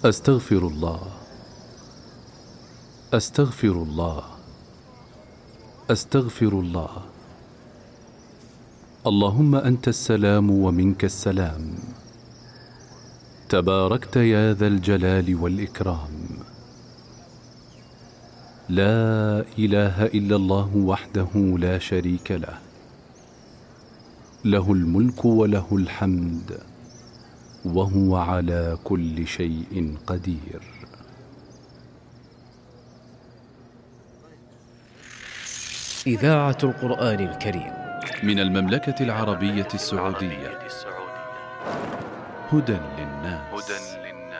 أستغفر الله، أستغفر الله، أستغفر الله. اللهم أنت السلام ومنك السلام، تباركت يا ذا الجلال والإكرام. لا إله إلا الله وحده لا شريك له، له الملك وله الحمد وهو على كل شيء قدير. إذاعة القرآن الكريم من المملكة العربية السعودية، هدى للناس.